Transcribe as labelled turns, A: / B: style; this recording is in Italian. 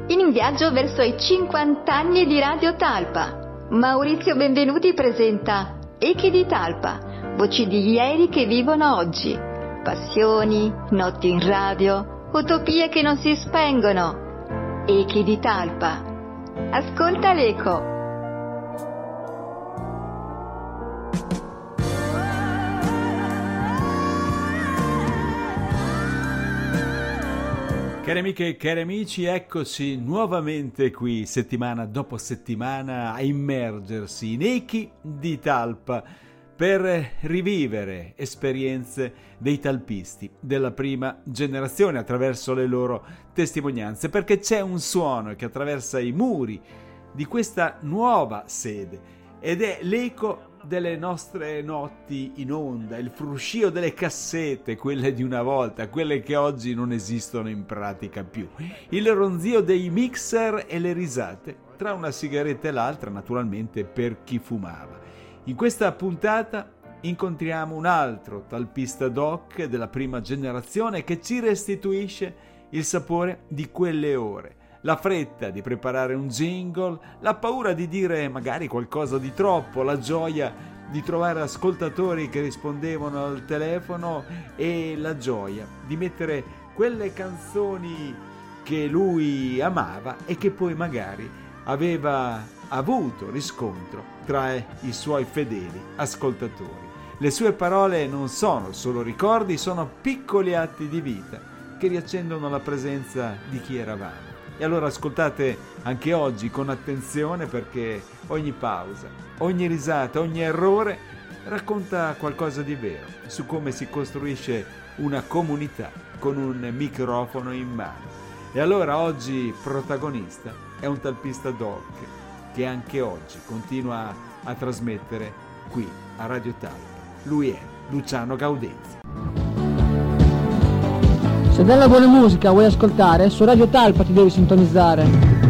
A: in viaggio verso i 50 anni di Radio Talpa. Maurizio Benvenuti presenta Echi di Talpa, voci di ieri che vivono oggi, passioni, notti in radio, utopie che non si spengono. Echi di Talpa. Ascolta l'eco.
B: Cari amiche e cari amici, eccoci nuovamente qui, settimana dopo settimana, a immergersi in Echi di Talpa per rivivere esperienze dei talpisti della prima generazione attraverso le loro testimonianze, perché c'è un suono che attraversa i muri di questa nuova sede ed è l'eco delle nostre notti in onda, il fruscio delle cassette, quelle di una volta, quelle che oggi non esistono in pratica più, il ronzio dei mixer e le risate tra una sigaretta e l'altra, naturalmente per chi fumava. In questa puntata incontriamo un altro talpista doc della prima generazione che ci restituisce il sapore di quelle ore. La fretta di preparare un jingle, la paura di dire magari qualcosa di troppo, la gioia di trovare ascoltatori che rispondevano al telefono e la gioia di mettere quelle canzoni che lui amava e che poi magari aveva avuto riscontro tra i suoi fedeli ascoltatori. Le sue parole non sono solo ricordi, sono piccoli atti di vita che riaccendono la presenza di chi eravamo. E allora ascoltate anche oggi con attenzione, perché ogni pausa, ogni risata, ogni errore racconta qualcosa di vero su come si costruisce una comunità con un microfono in mano. E allora oggi protagonista è un talpista doc che anche oggi continua a trasmettere qui a Radio Talpa. Lui è Luciano Gaudenzi.
C: Se della buona musica vuoi ascoltare, su Radio Talpa ti devi sintonizzare.